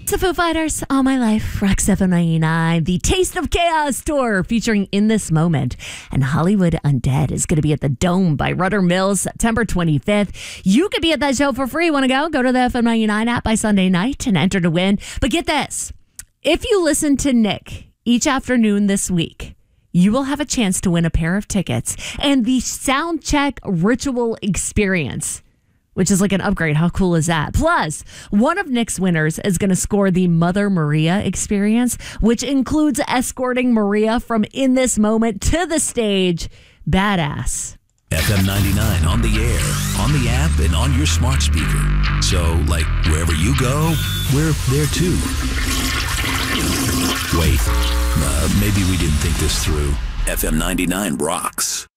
It's the Foo Fighters, All My Life, Rock 799, the Taste of Chaos tour featuring In This Moment. And Hollywood Undead is going to be at the Dome by Rudder Mills September 25th. You could be at that show for free. Want to go? Go to the FM99 app by Sunday night and enter to win. But get this. If you listen to Nick each afternoon this week, you will have a chance to win a pair of tickets and the Soundcheck Ritual Experience, which is like an upgrade. How cool is that? Plus, one of Nick's winners is going to score the Mother Maria experience, which includes escorting Maria from In This Moment to the stage. Badass. FM 99 on the air, on the app, and on your smart speaker. So, like, wherever you go, we're there too. Wait, maybe we didn't think this through. FM 99 rocks.